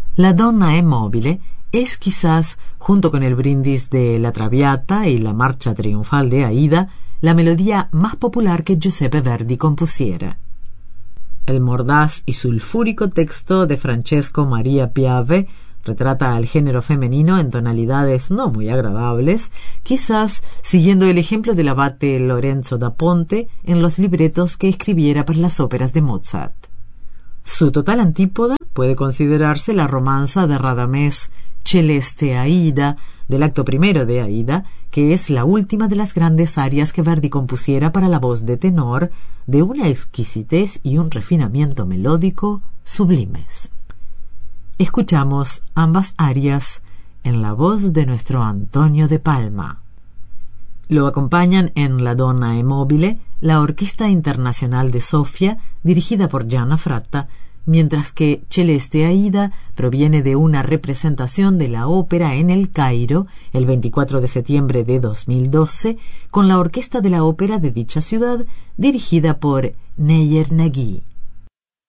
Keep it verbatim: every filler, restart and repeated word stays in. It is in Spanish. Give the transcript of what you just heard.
La Donna è mobile es quizás, junto con el brindis de La Traviata y la marcha triunfal de Aida, la melodía más popular que Giuseppe Verdi compusiera. El mordaz y sulfúrico texto de Francesco Maria Piave retrata al género femenino en tonalidades no muy agradables, quizás siguiendo el ejemplo del abate Lorenzo da Ponte en los libretos que escribiera para las óperas de Mozart. Su total antípoda puede considerarse la romanza de Radamés Celeste Aida, del acto primero de Aida, que es la última de las grandes arias que Verdi compusiera para la voz de tenor, de una exquisitez y un refinamiento melódico sublimes. Escuchamos ambas arias en la voz de nuestro Antonio de Palma. Lo acompañan en La Donna è mobile la Orquesta Internacional de Sofia, dirigida por Gianna Fratta, mientras que Celeste Aida proviene de una representación de la ópera en El Cairo el veinticuatro de septiembre de dos mil doce con la orquesta de la ópera de dicha ciudad, dirigida por Neyer Nagy.